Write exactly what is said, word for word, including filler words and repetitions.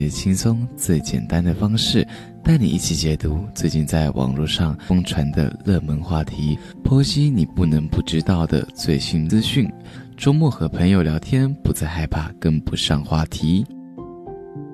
最轻松、最简单的方式，带你一起解读最近在网络上疯传的热门话题，剖析你不能不知道的最新资讯。周末和朋友聊天，不再害怕跟不上话题。